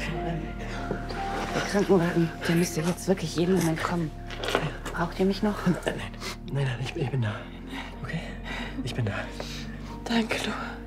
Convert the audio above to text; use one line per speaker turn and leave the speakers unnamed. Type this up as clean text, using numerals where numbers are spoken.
Der Krankenwagen, der müsste jetzt wirklich jeden Moment kommen. Braucht ihr mich noch?
Nein, ich bin da. Okay? Ich bin da.
Danke, Lu.